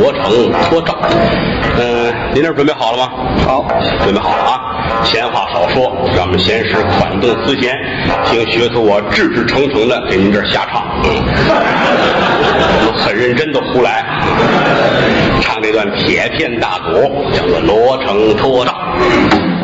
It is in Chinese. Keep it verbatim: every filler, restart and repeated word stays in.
罗成托赵。嗯、呃，您这准备好了吗？ 好， 准备好了啊！闲话少说，让我们先是款动丝弦，听学徒我志志诚诚的给您这儿瞎唱。嗯，我们很认真的胡来，唱这段铁片大鼓，叫做罗成托赵。